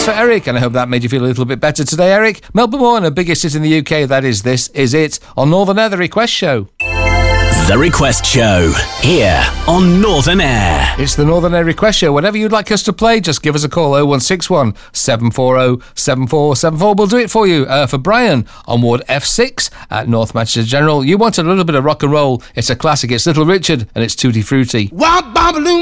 That's for Eric, and I hope that made you feel a little bit better today, Eric. Melbourne Moore, biggest hit in the UK, that is This Is It, on Northern Air, The Request Show. The Request Show, here on Northern Air. It's the Northern Air Request Show. Whatever you'd like us to play, just give us a call, 0161 740 7474. We'll do it for you. For Brian on Ward F6 at North Manchester General. You wanted a little bit of rock and roll. It's a classic. It's Little Richard and it's Tutti Frutti. Wop, bop,